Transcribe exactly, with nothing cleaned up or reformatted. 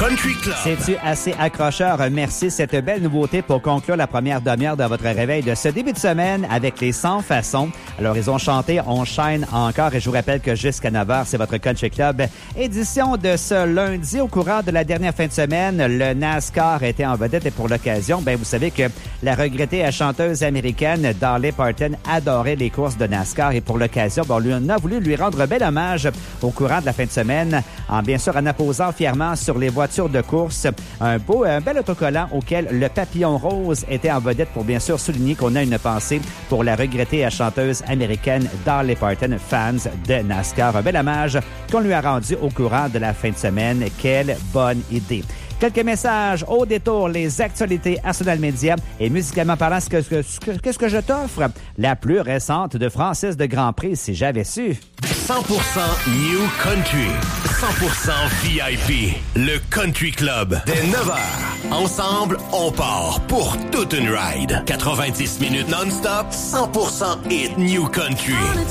Country Club. C'est-tu assez accrocheur? Merci. Cette belle nouveauté pour conclure la première demi-heure de votre réveil de ce début de semaine avec les cent façons. Alors, ils ont chanté On Shine encore et je vous rappelle que jusqu'à neuf heures, c'est votre Country Club. Édition de ce lundi au courant de la dernière fin de semaine. Le NASCAR était en vedette et pour l'occasion, ben vous savez que la regrettée chanteuse américaine Dolly Parton adorait les courses de NASCAR et pour l'occasion, ben, on, lui, on a voulu lui rendre un bel hommage au courant de la fin de semaine en bien sûr en apposant fièrement sur les voitures de course un beau, un bel autocollant auquel le papillon rose était en vedette pour bien sûr souligner qu'on a une pensée pour la regrettée chanteuse américaine Dolly Parton, fans de NASCAR. Un bel hommage qu'on lui a rendu au courant de la fin de semaine. Quelle bonne idée! Quelques messages au détour, les actualités Arsenal Media et musicalement parlant, qu'est-ce que, qu'est-ce que je t'offre? La plus récente de Francis de Grandpré, si j'avais su. cent pour cent New Country, cent pour cent V I P, le Country Club, dès neuf heures. Ensemble, on part pour toute une ride. quatre-vingt-dix minutes non-stop, cent pour cent hit New Country.